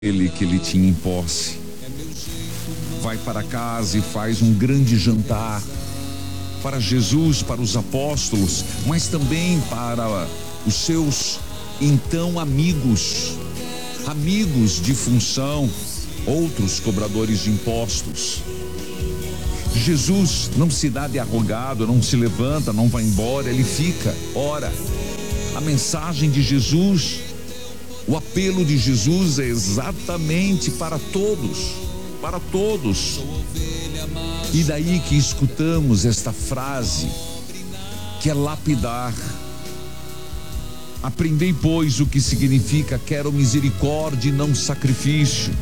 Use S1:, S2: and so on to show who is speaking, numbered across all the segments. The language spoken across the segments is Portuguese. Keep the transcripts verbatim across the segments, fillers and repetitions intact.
S1: ele que ele tinha em posse. Vai para casa e faz um grande jantar para Jesus, para os apóstolos, mas também para os seus então amigos, amigos de função, outros cobradores de impostos. Jesus não se dá de arrogado, não se levanta, não vai embora, ele fica, ora. A mensagem de Jesus, o apelo de Jesus é exatamente para todos, para todos. E daí que escutamos esta frase, que é lapidar. Aprendei, pois, o que significa quero misericórdia e não sacrifício.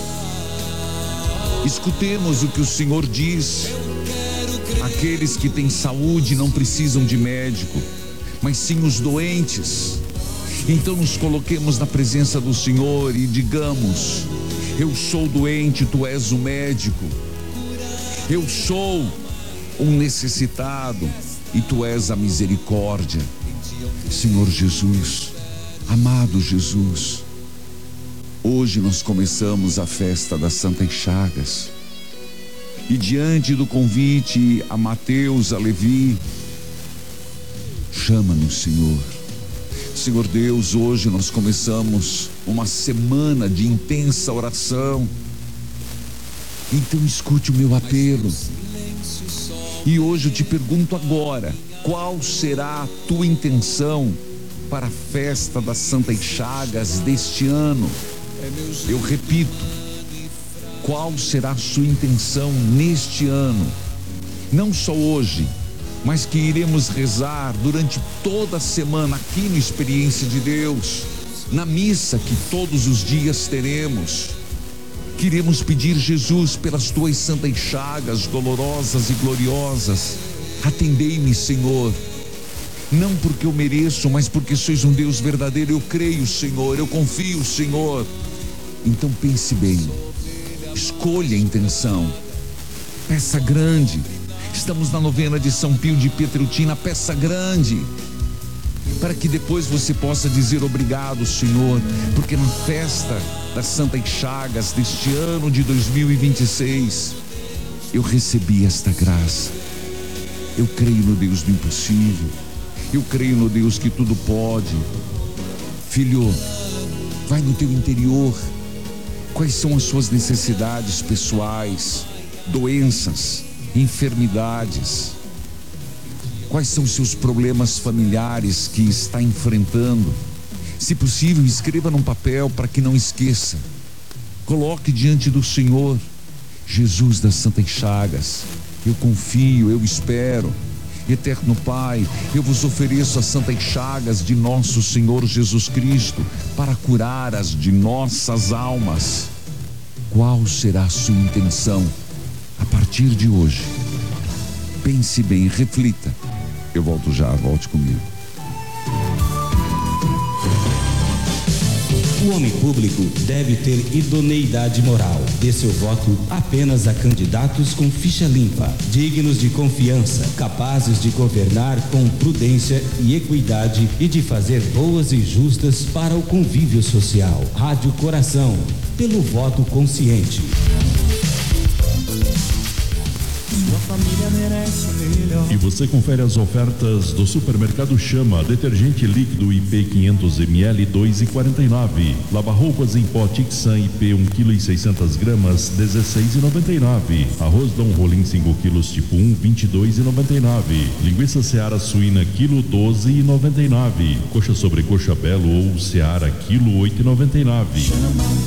S1: Escutemos o que o Senhor diz. Aqueles que têm saúde não precisam de médico, mas sim os doentes. Então nos coloquemos na presença do Senhor e digamos: eu sou doente, tu és o médico. Eu sou um necessitado e tu és a misericórdia. Senhor Jesus, amado Jesus, hoje nós começamos a festa das Santas Chagas. E diante do convite a Mateus, a Levi, chama-nos, Senhor. Senhor Deus, hoje nós começamos uma semana de intensa oração. Então escute o meu apelo. E hoje eu te pergunto agora, qual será a tua intenção para a festa das Santas Chagas deste ano? Eu repito, qual será a sua intenção neste ano? Não só hoje, mas que iremos rezar durante toda a semana aqui no Experiência de Deus, na missa que todos os dias teremos. Queremos pedir, Jesus, pelas tuas santas chagas dolorosas e gloriosas, atendei-me, Senhor, não porque eu mereço, mas porque sois um Deus verdadeiro. Eu creio, Senhor, eu confio, Senhor. Então pense bem, escolha a intenção, peça grande. Estamos na novena de São Pio de Pietrelcina, peça grande, para que depois você possa dizer obrigado, Senhor, porque na festa das Santas Chagas deste ano de dois mil e vinte e seis, eu recebi esta graça. Eu creio no Deus do impossível, eu creio no Deus que tudo pode. Filho, vai no teu interior, quais são as suas necessidades pessoais, doenças, enfermidades, quais são os seus problemas familiares que está enfrentando? Se possível, escreva num papel para que não esqueça. Coloque diante do Senhor. Jesus das Santas Chagas, eu confio, eu espero. Eterno Pai, eu vos ofereço as santas chagas de nosso Senhor Jesus Cristo para curar as de nossas almas. Qual será a sua intenção a partir de hoje? Pense bem, reflita. Eu volto já, volte comigo.
S2: O homem público deve ter idoneidade moral. Dê seu voto apenas a candidatos com ficha limpa, dignos de confiança, capazes de governar com prudência e equidade e de fazer boas e justas para o convívio social. Rádio Coração, pelo voto consciente.
S3: Sua família merece o melhor.
S4: E você confere as ofertas do Supermercado Chama. Detergente líquido I P quinhentos mililitros, dois reais e quarenta e nove centavos. Lava-roupas em pó Tixan I P um quilo e seiscentas gramas, dezesseis reais e noventa e nove centavos. Arroz Dom Rolim cinco quilos tipo um, vinte e dois reais e noventa e nove centavos. Linguiça Seara suína quilo doze reais e noventa e nove centavos. Coxa sobre coxa Belo ou Seara quilo oito reais e noventa e nove centavos.